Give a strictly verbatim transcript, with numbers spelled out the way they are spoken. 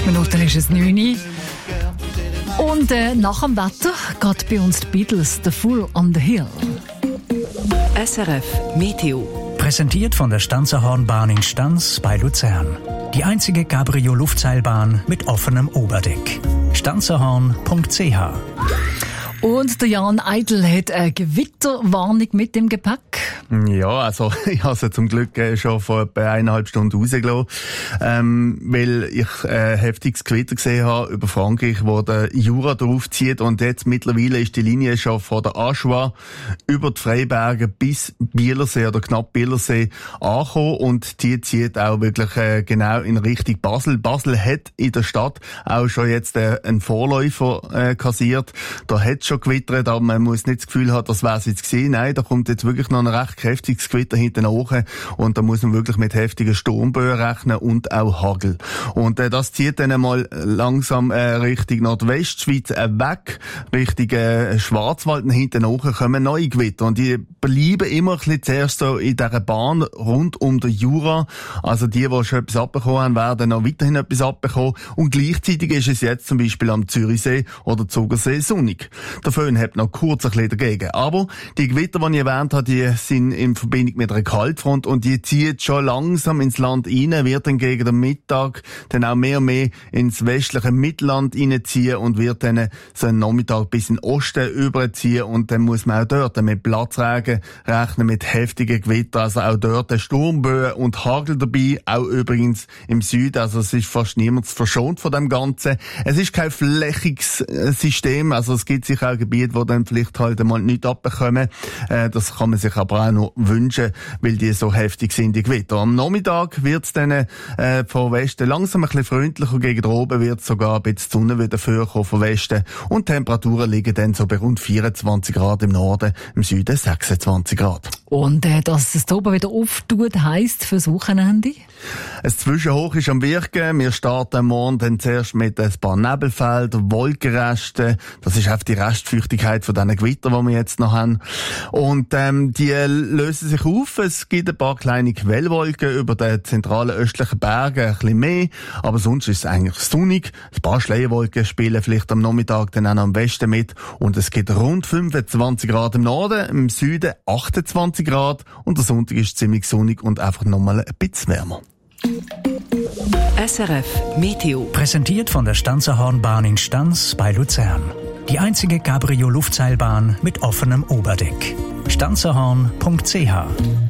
Minuten ist es neun Uhr. Und äh, nach dem Wetter geht bei uns die Beatles «The Fool on the Hill». S R F Meteo. Präsentiert von der Stanzerhornbahn in Stanz bei Luzern. Die einzige Cabrio-Luftseilbahn mit offenem Oberdeck. stanzerhorn punkt c h. Und der Jan Eidl hat eine Gewitterwarnung mit dem Gepäck. Ja, also ich habe sie zum Glück äh, schon vor etwa eineinhalb Stunden rausgelassen, ähm, weil ich äh, heftiges Gewitter gesehen habe über Frankreich, wo der Jura draufzieht, und jetzt mittlerweile ist die Linie schon von der Aschua über die Freiberge bis Bielersee oder knapp Bielersee angekommen, und die zieht auch wirklich äh, genau in Richtung Basel. Basel hat in der Stadt auch schon jetzt äh, einen Vorläufer äh, kassiert. Da hat schon gewittert, aber man muss nicht das Gefühl haben, das wäre es jetzt gewesen. Nein, da kommt jetzt wirklich noch ein recht kräftiges Gewitter hinten nach, und da muss man wirklich mit heftigen Sturmböen rechnen und auch Hagel. Und äh, das zieht dann einmal langsam äh, Richtung Nordwestschweiz äh, weg, Richtung äh, Schwarzwald, und hinten nach kommen neue Gewitter, und die bleiben immer ein bisschen zuerst so in dieser Bahn rund um den Jura. Also die, die schon etwas abbekommen haben, werden noch weiterhin etwas abbekommen, und gleichzeitig ist es jetzt zum Beispiel am Zürichsee oder Zugersee sonnig. Der Föhn hat noch kurz ein bisschen dagegen. Aber die Gewitter, die ich erwähnt habe, die sind in Verbindung mit einer Kaltfront, und die zieht schon langsam ins Land rein, wird dann gegen den Mittag dann auch mehr und mehr ins westliche Mittelland reinziehen und wird dann so einen Nachmittag bis in den Osten überziehen, und dann muss man auch dort mit Platzregen rechnen, mit heftigen Gewittern, also auch dort Sturmböen und Hagel dabei, auch übrigens im Süden, also es ist fast niemand verschont von dem Ganzen. Es ist kein flächiges System, also es gibt sicher auch Gebiete, wo dann vielleicht halt einmal nichts abbekommen. Äh, das kann man sich aber auch noch wünschen, weil die so heftig sind, die Gewitter. Am Nachmittag wird es dann äh, von Westen langsam ein bisschen freundlicher, gegen oben wird sogar ein bisschen die Sonne wieder vorkommen von Westen, und die Temperaturen liegen dann so bei rund vierundzwanzig Grad im Norden, im Süden sechsundzwanzig Grad. Und äh, dass es oben wieder auftut, heisst fürs Wochenende? Ein Zwischenhoch ist am Wirken. Wir starten morgen dann zuerst mit ein paar Nebelfeldern, Wolkenresten. Das ist einfach die Restfeuchtigkeit von diesen Gewittern, die wir jetzt noch haben. Und ähm, die lösen sich auf. Es gibt ein paar kleine Quellwolken über den zentralen östlichen Bergen, ein bisschen mehr. Aber sonst ist es eigentlich sonnig. Ein paar Schleierwolken spielen vielleicht am Nachmittag dann auch noch am Westen mit. Und es gibt rund fünfundzwanzig Grad im Norden, im Süden achtundzwanzig Grad. Und der Sonntag ist ziemlich sonnig und einfach nochmal ein bisschen wärmer. S R F Meteo. Präsentiert von der Stanzerhornbahn in Stanz bei Luzern. Die einzige Cabrio-Luftseilbahn mit offenem Oberdeck. stanzerhorn punkt c h.